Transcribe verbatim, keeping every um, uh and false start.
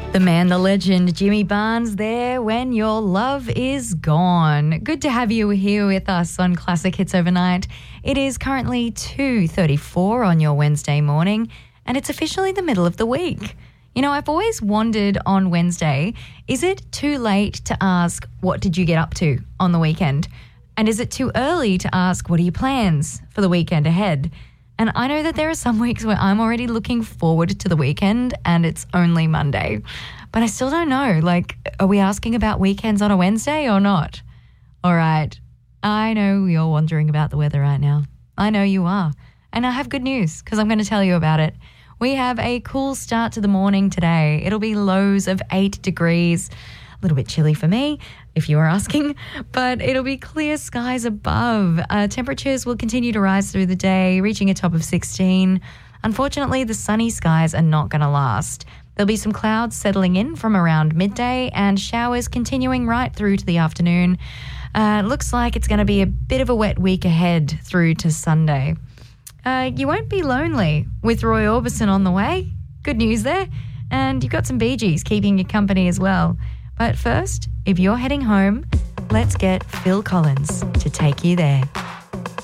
The man, the legend, Jimmy Barnes there, When Your Love Is Gone. Good to have you here with us on Classic Hits Overnight. It is currently two thirty-four on your Wednesday morning, and it's officially the middle of the week. You know, I've always wondered on Wednesday, is it too late to ask, what did you get up to on the weekend? And is it too early to ask, what are your plans for the weekend ahead? And I know that there are some weeks where I'm already looking forward to the weekend and it's only Monday. But I still don't know, like, are we asking about weekends on a Wednesday or not? All right, I know you're wondering about the weather right now. I know you are. And I have good news because I'm going to tell you about it. We have a cool start to the morning today. It'll be lows of eight degrees. A little bit chilly for me, if you were asking, but it'll be clear skies above. Uh, temperatures will continue to rise through the day, reaching a top of sixteen. Unfortunately, the sunny skies are not going to last. There'll be some clouds settling in from around midday and showers continuing right through to the afternoon. Uh, looks like it's going to be a bit of a wet week ahead through to Sunday. Uh, you won't be lonely with Roy Orbison on the way. Good news there. And you've got some Bee Gees keeping you company as well. But first, if you're heading home, let's get Phil Collins to take you there.